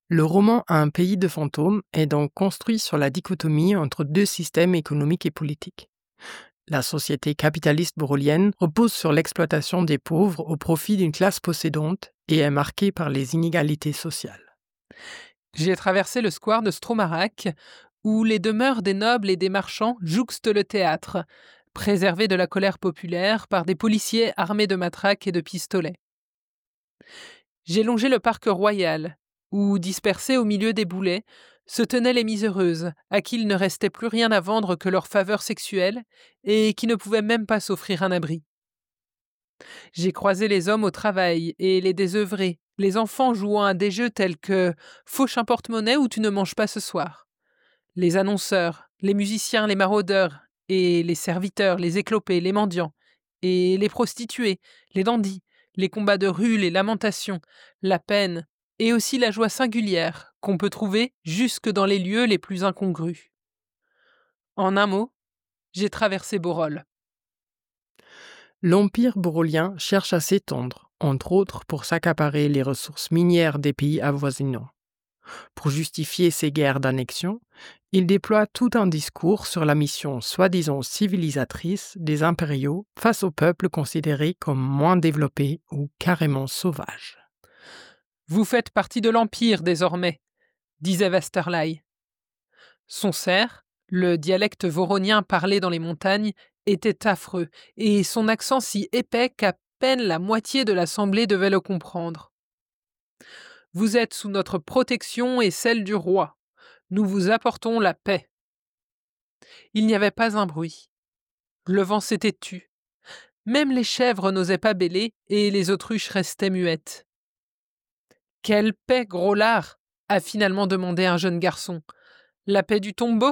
Le roman Un pays de fantômes est donc construit sur la dichotomie entre deux systèmes économiques et politiques. La société capitaliste borolienne repose sur l'exploitation des pauvres au profit d'une classe possédante et est marquée par les inégalités sociales. J'ai traversé le square de Stromarak, où les demeures des nobles et des marchands jouxtent le théâtre, préservé de la colère populaire par des policiers armés de matraques et de pistolets. J'ai longé le parc royal, où, dispersés au milieu des boulets, se tenaient les miséreuses, à qui il ne restait plus rien à vendre que leur faveur sexuelle, et qui ne pouvaient même pas s'offrir un abri. J'ai croisé les hommes au travail et les désœuvrés, les enfants jouant à des jeux tels que Fauche un porte-monnaie ou Tu ne manges pas ce soir, les annonceurs, les musiciens, les maraudeurs, et les serviteurs, les éclopés, les mendiants, et les prostituées, les dandys, les combats de rue, les lamentations, la peine, et aussi la joie singulière qu'on peut trouver jusque dans les lieux les plus incongrus. En un mot, j'ai traversé Borol. L'Empire borolien cherche à s'étendre, entre autres pour s'accaparer les ressources minières des pays avoisinants. Pour justifier ces guerres d'annexion, il déploie tout un discours sur la mission soi-disant civilisatrice des impériaux face aux peuples considérés comme moins développés ou carrément sauvages. Vous faites partie de l'Empire désormais, disait Westerlei. Son serf, le dialecte voronien parlé dans les montagnes, était affreux, et son accent si épais qu'à peine la moitié de l'assemblée devait le comprendre. Vous êtes sous notre protection et celle du roi. Nous vous apportons la paix. Il n'y avait pas un bruit. Le vent s'était tu. Même les chèvres n'osaient pas bêler et les autruches restaient muettes. Quelle paix, gros lard a finalement demandé un jeune garçon. La paix du tombeau?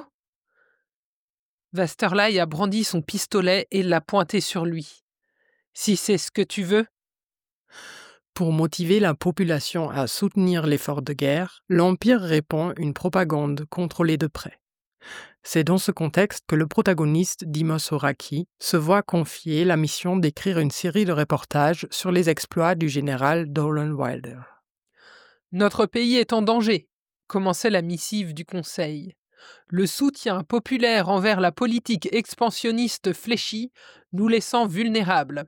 Westerlei a brandi son pistolet et l'a pointé sur lui. Si c'est ce que tu veux. Pour motiver la population à soutenir l'effort de guerre, l'Empire répand une propagande contrôlée de près. C'est dans ce contexte que le protagoniste Dimos Horaki se voit confier la mission d'écrire une série de reportages sur les exploits du général Dolan Wilder. Notre pays est en danger, commençait la missive du Conseil. Le soutien populaire envers la politique expansionniste fléchit, nous laissant vulnérables.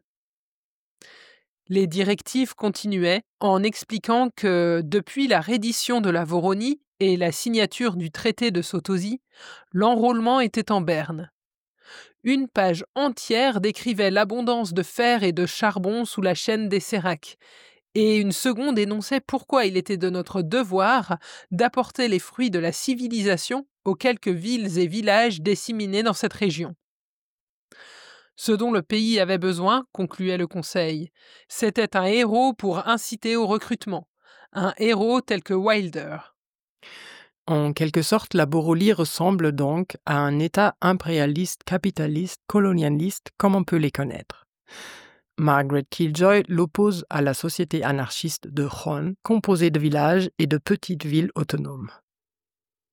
Les directives continuaient en expliquant que, depuis la reddition de la Voronie et la signature du traité de Sotosi, l'enrôlement était en berne. Une page entière décrivait l'abondance de fer et de charbon sous la chaîne des Séracs, et une seconde énonçait pourquoi il était de notre devoir d'apporter les fruits de la civilisation aux quelques villes et villages disséminés dans cette région. Ce dont le pays avait besoin, concluait le Conseil, c'était un héros pour inciter au recrutement, un héros tel que Wilder. En quelque sorte, la Borolie ressemble donc à un État impérialiste, capitaliste, colonialiste, comme on peut les connaître. Margaret Killjoy l'oppose à la société anarchiste de Jon, composée de villages et de petites villes autonomes.